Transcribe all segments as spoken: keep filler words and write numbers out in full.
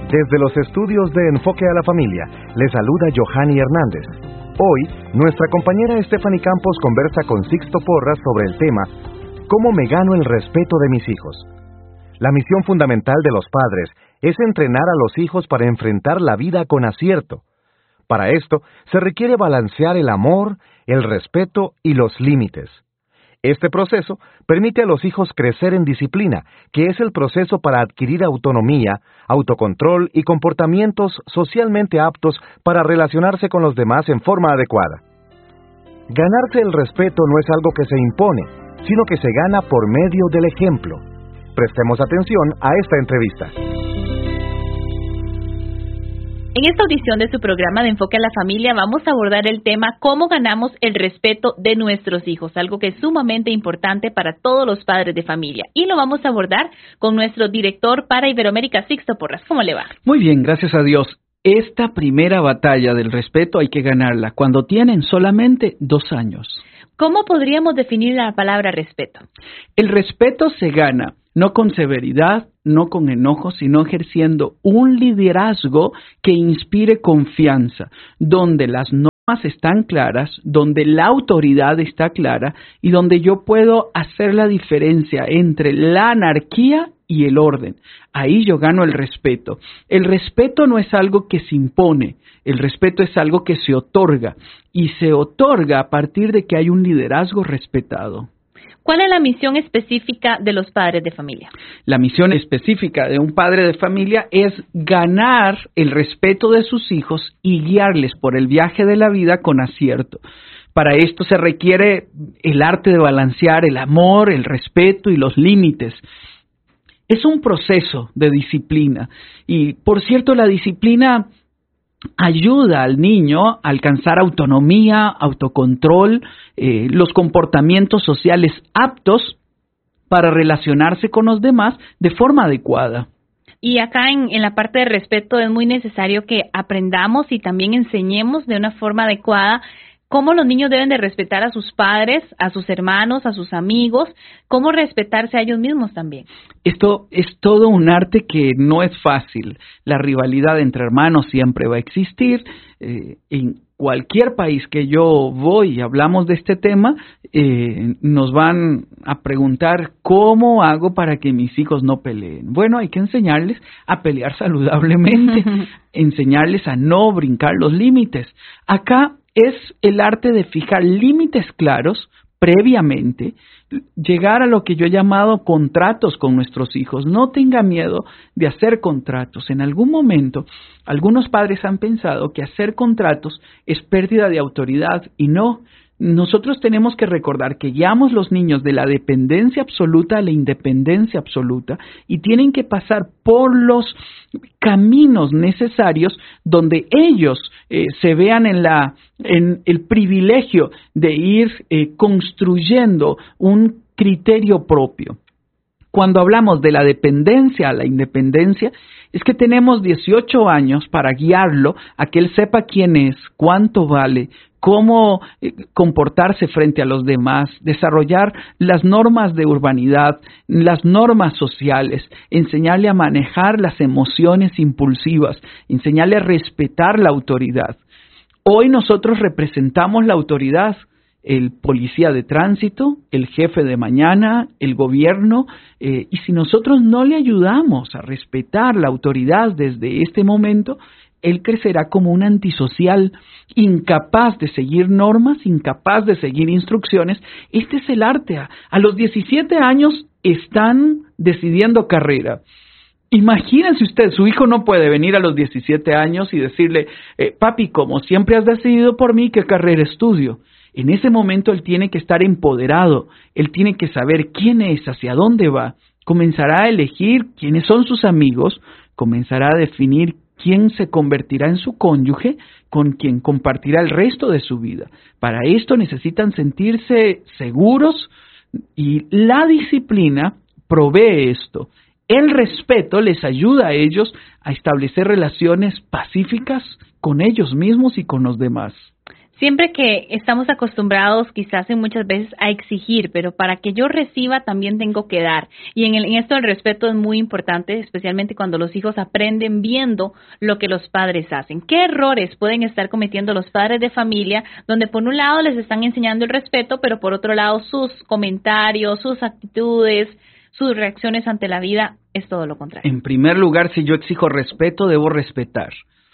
Desde los estudios de Enfoque a la Familia, les saluda Johanny Hernández. Hoy, nuestra compañera Stephanie Campos conversa con Sixto Porras sobre el tema ¿Cómo me gano el respeto de mis hijos? La misión fundamental de los padres es entrenar a los hijos para enfrentar la vida con acierto. Para esto, se requiere balancear el amor, el respeto y los límites. Este proceso permite a los hijos crecer en disciplina, que es el proceso para adquirir autonomía, autocontrol y comportamientos socialmente aptos para relacionarse con los demás en forma adecuada. Ganarse el respeto no es algo que se impone, sino que se gana por medio del ejemplo. Prestemos atención a esta entrevista. En esta audición de su programa de Enfoque a la Familia vamos a abordar el tema cómo ganamos el respeto de nuestros hijos, algo que es sumamente importante para todos los padres de familia. Y lo vamos a abordar con nuestro director para Iberoamérica, Sixto Porras. ¿Cómo le va? Muy bien, gracias a Dios. Esta primera batalla del respeto hay que ganarla cuando tienen solamente dos años. ¿Cómo podríamos definir la palabra respeto? El respeto se gana no con severidad, no con enojo, sino ejerciendo un liderazgo que inspire confianza, donde las normas están claras, donde la autoridad está clara y donde yo puedo hacer la diferencia entre la anarquía y el orden. Ahí yo gano el respeto. El respeto no es algo que se impone, el respeto es algo que se otorga y se otorga a partir de que hay un liderazgo respetado. ¿Cuál es la misión específica de los padres de familia? La misión específica de un padre de familia es ganar el respeto de sus hijos y guiarles por el viaje de la vida con acierto. Para esto se requiere el arte de balancear el amor, el respeto y los límites. Es un proceso de disciplina y, por cierto, la disciplina ayuda al niño a alcanzar autonomía, autocontrol, eh, los comportamientos sociales aptos para relacionarse con los demás de forma adecuada. Y acá en, en la parte de respeto es muy necesario que aprendamos y también enseñemos de una forma adecuada cómo los niños deben de respetar a sus padres, a sus hermanos, a sus amigos, cómo respetarse a ellos mismos también. Esto es todo un arte que no es fácil. La rivalidad entre hermanos siempre va a existir. Eh, en cualquier país que yo voy y hablamos de este tema, eh, nos van a preguntar cómo hago para que mis hijos no peleen. Bueno, hay que enseñarles a pelear saludablemente, enseñarles a no brincar los límites. Acá es el arte de fijar límites claros previamente, llegar a lo que yo he llamado contratos con nuestros hijos. No tenga miedo de hacer contratos. En algún momento, algunos padres han pensado que hacer contratos es pérdida de autoridad y no. Nosotros tenemos que recordar que guiamos los niños de la dependencia absoluta a la independencia absoluta y tienen que pasar por los caminos necesarios donde ellos eh, se vean en, la, en el privilegio de ir eh, construyendo un criterio propio. Cuando hablamos de la dependencia a la independencia, es que tenemos dieciocho años para guiarlo a que él sepa quién es, cuánto vale, cómo eh, comportarse frente a los demás, desarrollar las normas de urbanidad, las normas sociales, enseñarle a manejar las emociones impulsivas, enseñarle a respetar la autoridad. Hoy nosotros representamos la autoridad. El policía de tránsito, el jefe de mañana, el gobierno, eh, y si nosotros no le ayudamos a respetar la autoridad desde este momento, él crecerá como un antisocial, incapaz de seguir normas, incapaz de seguir instrucciones. Este es el arte. A los diecisiete años están decidiendo carrera. Imagínense usted, su hijo no puede venir a los diecisiete años y decirle, eh, papi, como siempre has decidido por mí, ¿qué carrera estudio? En ese momento él tiene que estar empoderado, él tiene que saber quién es, hacia dónde va, comenzará a elegir quiénes son sus amigos, comenzará a definir quién se convertirá en su cónyuge, con quien compartirá el resto de su vida. Para esto necesitan sentirse seguros y la disciplina provee esto. El respeto les ayuda a ellos a establecer relaciones pacíficas con ellos mismos y con los demás. Siempre que estamos acostumbrados quizás en muchas veces a exigir, pero para que yo reciba también tengo que dar. Y en, el, en esto el respeto es muy importante, especialmente cuando los hijos aprenden viendo lo que los padres hacen. ¿Qué errores pueden estar cometiendo los padres de familia donde por un lado les están enseñando el respeto, pero por otro lado sus comentarios, sus actitudes, sus reacciones ante la vida es todo lo contrario? En primer lugar, si yo exijo respeto, debo respetar.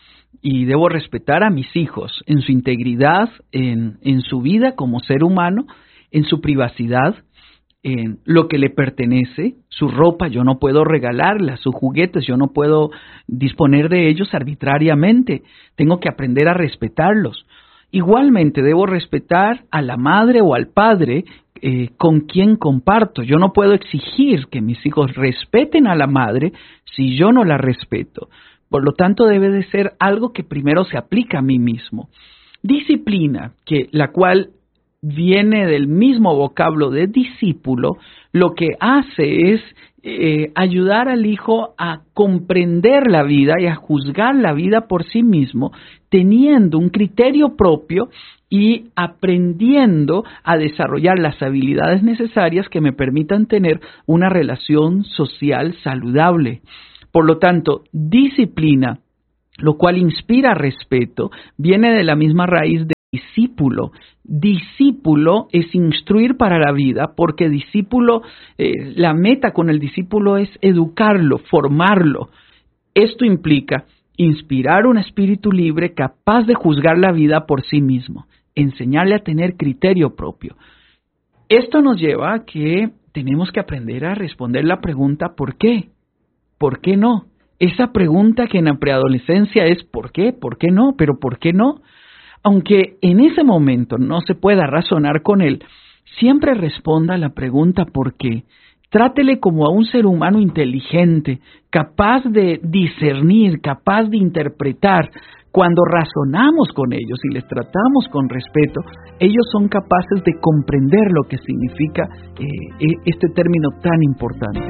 Y debo respetar a mis hijos en su integridad, en, en su vida como ser humano, en su privacidad, en lo que le pertenece, su ropa, yo no puedo regalarla, sus juguetes, yo no puedo disponer de ellos arbitrariamente, tengo que aprender a respetarlos. Igualmente debo respetar a la madre o al padre eh, con quien comparto. Yo no puedo exigir que mis hijos respeten a la madre si yo no la respeto. Por lo tanto, debe de ser algo que primero se aplica a mí mismo. Disciplina, que la cual viene del mismo vocablo de discípulo, lo que hace es eh, ayudar al hijo a comprender la vida y a juzgar la vida por sí mismo, teniendo un criterio propio y aprendiendo a desarrollar las habilidades necesarias que me permitan tener una relación social saludable. Por lo tanto, disciplina, lo cual inspira respeto, viene de la misma raíz de discípulo. Discípulo es instruir para la vida, porque discípulo, eh, la meta con el discípulo es educarlo, formarlo. Esto implica inspirar un espíritu libre capaz de juzgar la vida por sí mismo, enseñarle a tener criterio propio. Esto nos lleva a que tenemos que aprender a responder la pregunta ¿por qué? ¿Por qué no? Esa pregunta que en la preadolescencia es ¿por qué? ¿Por qué no? ¿Pero por qué no? Aunque en ese momento no se pueda razonar con él, siempre responda a la pregunta ¿por qué? Trátele como a un ser humano inteligente, capaz de discernir, capaz de interpretar. Cuando razonamos con ellos y les tratamos con respeto, ellos son capaces de comprender lo que significa eh, este término tan importante.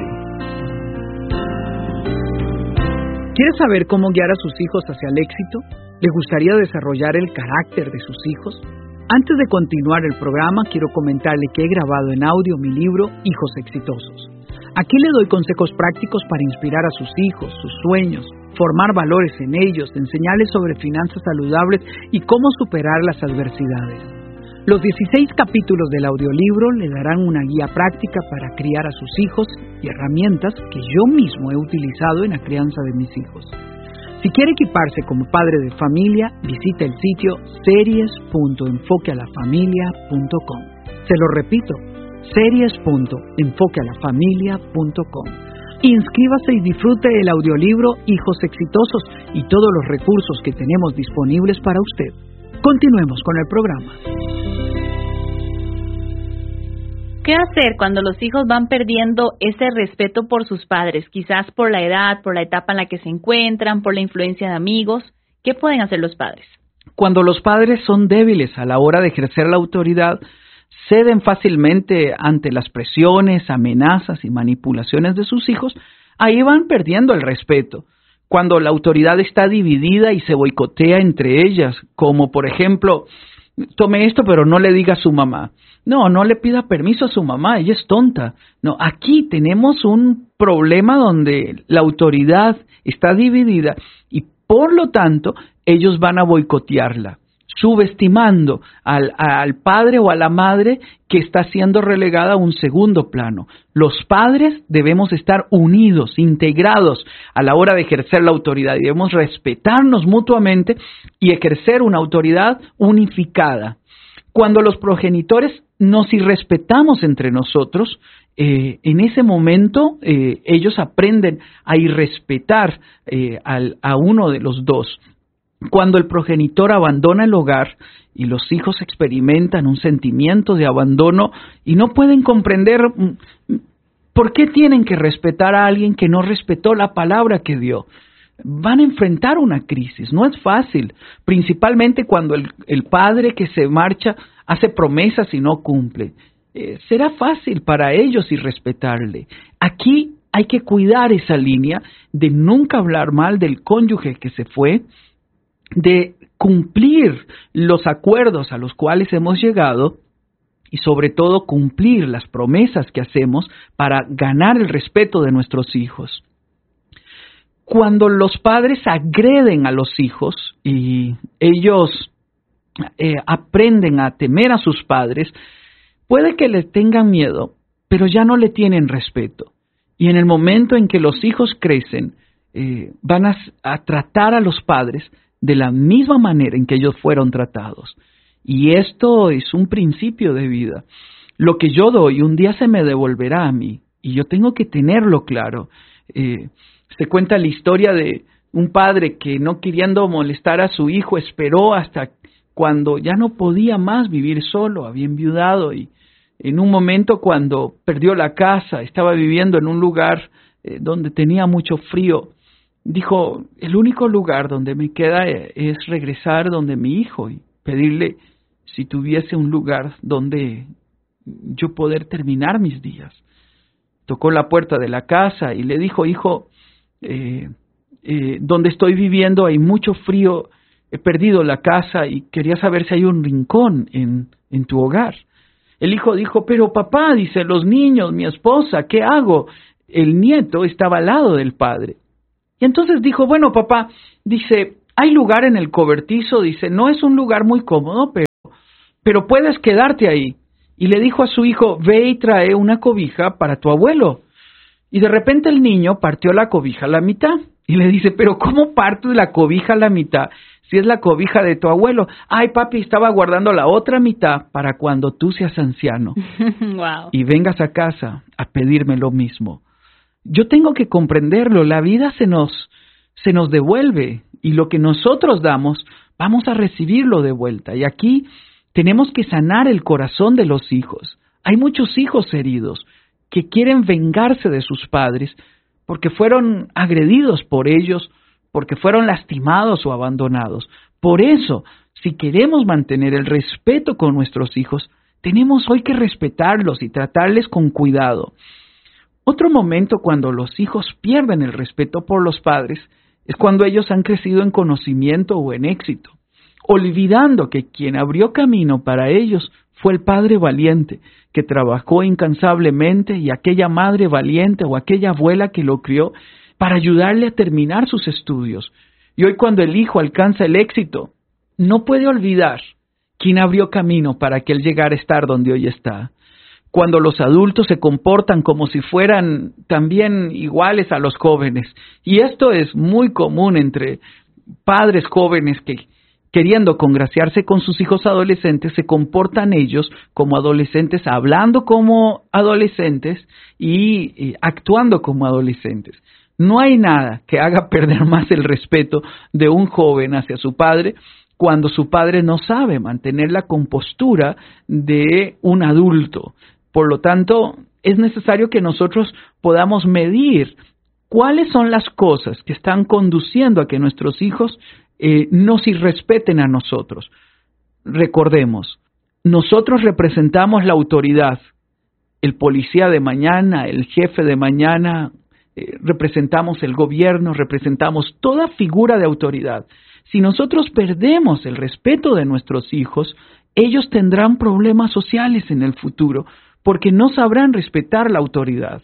¿Quiere saber cómo guiar a sus hijos hacia el éxito? ¿Le gustaría desarrollar el carácter de sus hijos? Antes de continuar el programa, quiero comentarle que he grabado en audio mi libro Hijos Exitosos. Aquí le doy consejos prácticos para inspirar a sus hijos, sus sueños, formar valores en ellos, enseñarles sobre finanzas saludables y cómo superar las adversidades. Los dieciséis capítulos del audiolibro le darán una guía práctica para criar a sus hijos y herramientas que yo mismo he utilizado en la crianza de mis hijos. Si quiere equiparse como padre de familia, visita el sitio series punto enfoque a la familia punto com. Se lo repito, series punto enfoque a la familia punto com. Inscríbase y disfrute el audiolibro Hijos Exitosos y todos los recursos que tenemos disponibles para usted. Continuemos con el programa. ¿Qué hacer cuando los hijos van perdiendo ese respeto por sus padres? Quizás por la edad, por la etapa en la que se encuentran, por la influencia de amigos. ¿Qué pueden hacer los padres? Cuando los padres son débiles a la hora de ejercer la autoridad, ceden fácilmente ante las presiones, amenazas y manipulaciones de sus hijos, ahí van perdiendo el respeto. Cuando la autoridad está dividida y se boicotea entre ellas, como por ejemplo, tome esto pero no le diga a su mamá. No, no le pida permiso a su mamá, ella es tonta. No, aquí tenemos un problema donde la autoridad está dividida y por lo tanto ellos van a boicotearla, subestimando al, al padre o a la madre que está siendo relegada a un segundo plano. Los padres debemos estar unidos, integrados a la hora de ejercer la autoridad y debemos respetarnos mutuamente y ejercer una autoridad unificada. Cuando los progenitores nos irrespetamos entre nosotros, eh, en ese momento eh, ellos aprenden a irrespetar eh, al, a uno de los dos. Cuando el progenitor abandona el hogar y los hijos experimentan un sentimiento de abandono y no pueden comprender por qué tienen que respetar a alguien que no respetó la palabra que dio, van a enfrentar una crisis. No es fácil, principalmente cuando el, el padre que se marcha hace promesas y no cumple. Eh, será fácil para ellos irrespetarle. Aquí hay que cuidar esa línea de nunca hablar mal del cónyuge que se fue, de cumplir los acuerdos a los cuales hemos llegado y sobre todo cumplir las promesas que hacemos para ganar el respeto de nuestros hijos. Cuando los padres agreden a los hijos y ellos eh, aprenden a temer a sus padres, puede que les tengan miedo, pero ya no le tienen respeto. Y en el momento en que los hijos crecen, eh, van a, a tratar a los padres de la misma manera en que ellos fueron tratados. Y esto es un principio de vida. Lo que yo doy un día se me devolverá a mí y yo tengo que tenerlo claro. Eh, se cuenta la historia de un padre que, no queriendo molestar a su hijo, esperó hasta cuando ya no podía más vivir solo, había enviudado y en un momento cuando perdió la casa, estaba viviendo en un lugar eh, donde tenía mucho frío, dijo, el único lugar donde me queda es regresar donde mi hijo y pedirle si tuviese un lugar donde yo poder terminar mis días. Tocó la puerta de la casa y le dijo, hijo, eh, eh, donde estoy viviendo hay mucho frío, he perdido la casa y quería saber si hay un rincón en, en tu hogar. El hijo dijo, pero papá, dice, los niños, mi esposa, ¿qué hago? El nieto estaba al lado del padre. Y entonces dijo, bueno, papá, dice, hay lugar en el cobertizo, dice, no es un lugar muy cómodo, pero, pero puedes quedarte ahí. Y le dijo a su hijo, ve y trae una cobija para tu abuelo. Y de repente el niño partió la cobija a la mitad. Y le dice, pero ¿cómo parto la cobija a la mitad si es la cobija de tu abuelo? Ay, papi, estaba guardando la otra mitad para cuando tú seas anciano. Wow. Y vengas a casa a pedirme lo mismo. Yo tengo que comprenderlo, la vida se nos, se nos devuelve y lo que nosotros damos, vamos a recibirlo de vuelta. Y aquí tenemos que sanar el corazón de los hijos. Hay muchos hijos heridos que quieren vengarse de sus padres porque fueron agredidos por ellos, porque fueron lastimados o abandonados. Por eso, si queremos mantener el respeto con nuestros hijos, tenemos hoy que respetarlos y tratarles con cuidado. Otro momento cuando los hijos pierden el respeto por los padres es cuando ellos han crecido en conocimiento o en éxito, olvidando que quien abrió camino para ellos fue el padre valiente, que trabajó incansablemente, y aquella madre valiente o aquella abuela que lo crió para ayudarle a terminar sus estudios. Y hoy cuando el hijo alcanza el éxito, no puede olvidar quién abrió camino para que él llegara a estar donde hoy está. Cuando los adultos se comportan como si fueran también iguales a los jóvenes. Y esto es muy común entre padres jóvenes que, queriendo congraciarse con sus hijos adolescentes, se comportan ellos como adolescentes, hablando como adolescentes y, y actuando como adolescentes. No hay nada que haga perder más el respeto de un joven hacia su padre cuando su padre no sabe mantener la compostura de un adulto. Por lo tanto, es necesario que nosotros podamos medir cuáles son las cosas que están conduciendo a que nuestros hijos eh, nos irrespeten a nosotros. Recordemos, nosotros representamos la autoridad, el policía de mañana, el jefe de mañana, eh, representamos el gobierno, representamos toda figura de autoridad. Si nosotros perdemos el respeto de nuestros hijos, ellos tendrán problemas sociales en el futuro, porque no sabrán respetar la autoridad.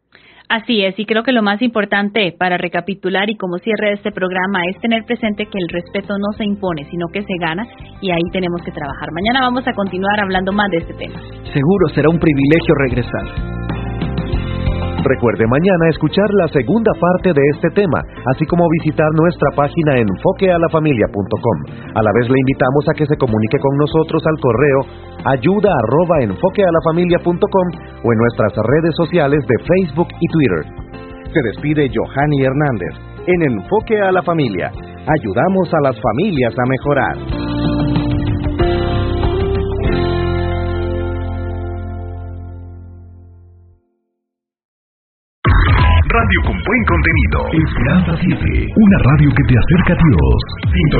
Así es, y creo que lo más importante para recapitular y como cierre de este programa es tener presente que el respeto no se impone, sino que se gana, y ahí tenemos que trabajar. Mañana vamos a continuar hablando más de este tema. Seguro será un privilegio regresar. Recuerde mañana escuchar la segunda parte de este tema, así como visitar nuestra página enfoque a la familia punto com. A la vez le invitamos a que se comunique con nosotros al correo ayuda arroba enfoque a la familia punto com o en nuestras redes sociales de Facebook y Twitter. Se despide Johanny Hernández. En Enfoque a la Familia, ayudamos a las familias a mejorar. Radio con buen contenido. Esperanza siete, una radio que te acerca a Dios.